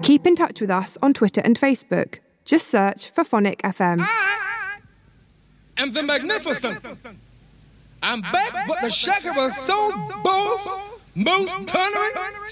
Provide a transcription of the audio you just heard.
Keep in touch with us on Twitter and Facebook. Just search for Phonic FM. And the magnificent. I'm back with the Shakira Soul Boss, most tolerant,